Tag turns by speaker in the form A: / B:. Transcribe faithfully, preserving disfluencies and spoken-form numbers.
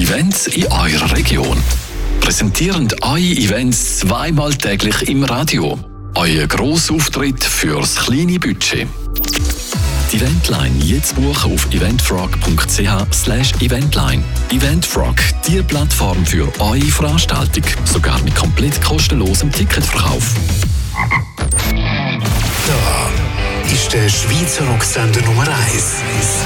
A: Events in eurer Region. Präsentierend eure Events zweimal täglich im Radio. Euer Grossauftritt fürs kleine Budget. Die Eventline jetzt buchen auf eventfrog.ch slash eventline. Eventfrog, die Plattform für eure Veranstaltung. Sogar mit komplett kostenlosem Ticketverkauf.
B: Da ist der Schweizer Rocksender Nummer eins.